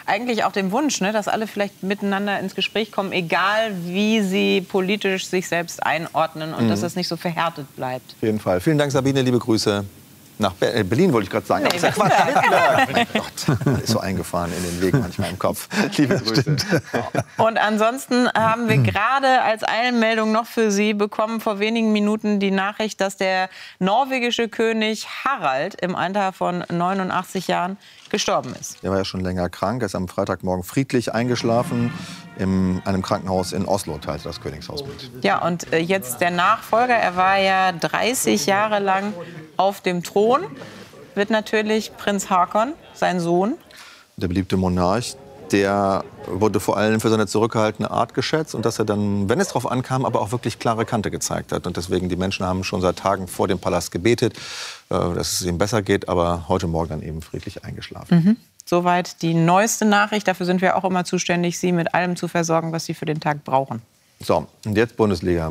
eigentlich auch den Wunsch, ne, dass alle vielleicht miteinander ins Gespräch kommen, egal wie sie politisch sich selbst einordnen und dass es nicht so verhärtet bleibt. Auf jeden Fall. Vielen Dank, Sabine. Liebe Grüße nach Berlin, wollte ich gerade sagen. Nee, aber Gott, ist so eingefahren in den Weg manchmal im Kopf. Liebe Grüße. Und ansonsten haben wir gerade als Eilmeldung noch für Sie bekommen, vor wenigen Minuten die Nachricht, dass der norwegische König Harald im Alter von 89 Jahren gestorben ist. Der war ja schon länger krank. Er ist am Freitagmorgen friedlich eingeschlafen. In einem Krankenhaus in Oslo teilte das Königshaus mit. Ja, und jetzt der Nachfolger. Er war ja 30 Jahre lang auf dem Thron. Wird natürlich Prinz Haakon, sein Sohn. Der beliebte Monarch, der wurde vor allem für seine zurückgehaltene Art geschätzt und dass er dann, wenn es darauf ankam, aber auch wirklich klare Kante gezeigt hat. Und deswegen, die Menschen haben schon seit Tagen vor dem Palast gebetet, dass es ihm besser geht, aber heute Morgen dann eben friedlich eingeschlafen. Soweit die neueste Nachricht. Dafür sind wir auch immer zuständig, Sie mit allem zu versorgen, was Sie für den Tag brauchen. So, und jetzt Bundesliga.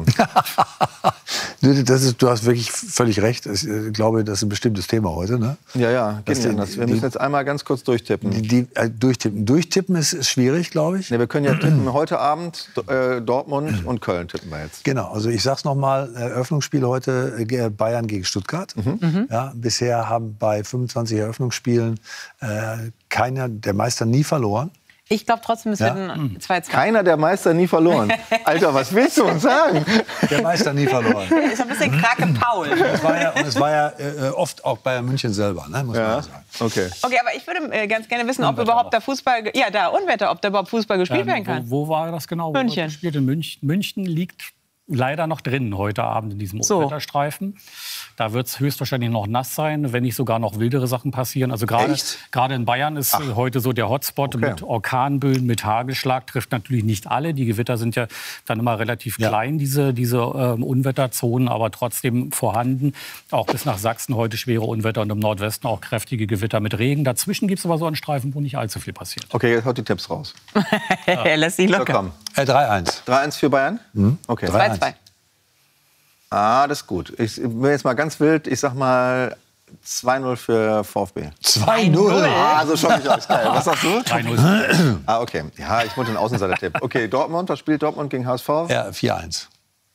Du hast wirklich völlig recht. Ich glaube, das ist ein bestimmtes Thema heute. Ne? Ja, geht nicht anders. Wir müssen jetzt einmal ganz kurz durchtippen. Durchtippen ist schwierig, glaube ich. Ja, wir können ja tippen. Heute Abend Dortmund und Köln tippen wir jetzt. Genau, also ich sag's noch mal, Eröffnungsspiel heute Bayern gegen Stuttgart. Ja, bisher haben bei 25 Eröffnungsspielen keiner der Meister nie verloren. Ich glaube trotzdem, es wird ein 2-2. Keiner der Meister nie verloren. Alter, was willst du uns sagen? Der Meister nie verloren. Ist ein bisschen Krake Paul. Es war ja oft auch Bayern München selber, ne, muss man sagen. Okay, aber ich würde ganz gerne wissen, ob überhaupt da Fußball, ob da überhaupt Fußball gespielt werden kann. Wo war das genau? München. In München liegt leider noch drin heute Abend in diesem Unwetterstreifen. Da wird es höchstwahrscheinlich noch nass sein, wenn nicht sogar noch wildere Sachen passieren. Also gerade in Bayern ist heute so der Hotspot mit Orkanböen, mit Hagelschlag. Trifft natürlich nicht alle. Die Gewitter sind ja dann immer relativ klein, diese Unwetterzonen, aber trotzdem vorhanden. Auch bis nach Sachsen heute schwere Unwetter und im Nordwesten auch kräftige Gewitter mit Regen. Dazwischen gibt es aber so einen Streifen, wo nicht allzu viel passiert. Okay, jetzt haut die Tipps raus. Er lässt sich locker. 3-1. 3-1 für Bayern? Okay. 2-2. Ah, das ist gut. Ich bin jetzt mal ganz wild. Ich sag mal 2-0 für VfB. 2-0? Ah, so schock ich euch. Geil. Was sagst du? 3-0. Ah, okay. Ja, ich wollte einen Außenseiter-Tipp. Okay, Dortmund. Was spielt Dortmund gegen HSV? Ja, 4-1.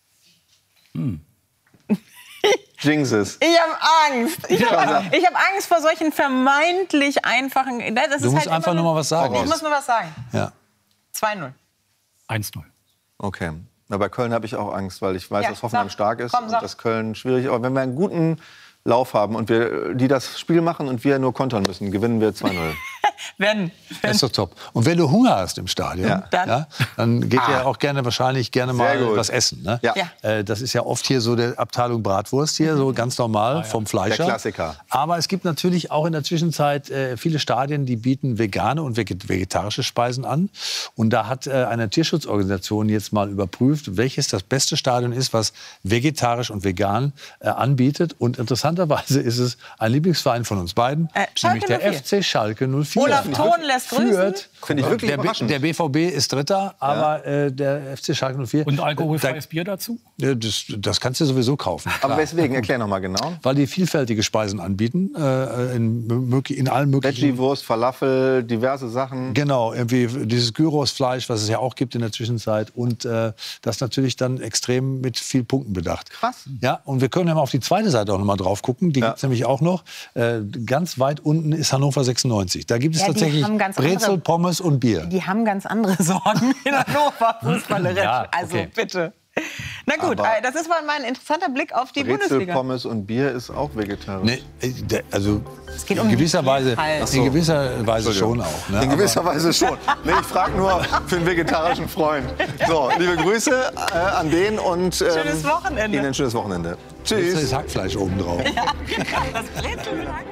Jinxes. Ich habe Angst. Ich habe Angst vor solchen vermeintlich einfachen... Du musst einfach nur mal was sagen. Ich muss nur was sagen. Ja. 2-0. 1-0. Okay. Na, bei Köln habe ich auch Angst, weil ich weiß, dass Hoffenheim stark ist und dass Köln schwierig ist. Aber wenn wir einen guten Lauf haben und die das Spiel machen und wir nur kontern müssen, gewinnen wir 2-0. Wenn. Das ist doch top. Und wenn du Hunger hast im Stadion, dann geht ja auch wahrscheinlich gerne mal was essen. Ne? Ja. Das ist ja oft hier so der Abteilung Bratwurst hier, so ganz normal vom Fleischer. Der Klassiker. Aber es gibt natürlich auch in der Zwischenzeit viele Stadien, die bieten vegane und vegetarische Speisen an. Und da hat eine Tierschutzorganisation jetzt mal überprüft, welches das beste Stadion ist, was vegetarisch und vegan anbietet. Und interessanterweise ist es ein Lieblingsverein von uns beiden, nämlich der FC Schalke 04. Olaf Thon lässt grüßen. Finde ich wirklich überraschend. Der BVB ist Dritter, aber der FC Schalke 04... Und alkoholfreies Bier dazu? Das kannst du sowieso kaufen. Aber weswegen? Erklär noch mal genau. Weil die vielfältige Speisen anbieten, in allen möglichen... Veggie-Wurst, Falafel, diverse Sachen. Genau, irgendwie dieses Gyrosfleisch, was es ja auch gibt in der Zwischenzeit. Und das natürlich dann extrem mit viel Punkten bedacht. Krass. Ja, und wir können ja mal auf die zweite Seite auch noch mal drauf gucken. Die gibt's nämlich auch noch. Ganz weit unten ist Hannover 96. Da gibt es tatsächlich Brezel, Pommes und Bier. Die haben ganz andere Sorgen in Hannover, fußballerisch. Also bitte. Na gut, das ist mal ein interessanter Blick auf die Brezel, Bundesliga. Pommes und Bier ist auch vegetarisch. Nee, also es geht in gewisser Weise schon auch. Ne? In gewisser Weise schon. Nee, ich frage nur für einen vegetarischen Freund. So, liebe Grüße an den und schönes Wochenende. Ihnen ein schönes Wochenende. Tschüss. Jetzt ist Hackfleisch oben drauf. Ja, das Brezel mit Hackfleisch.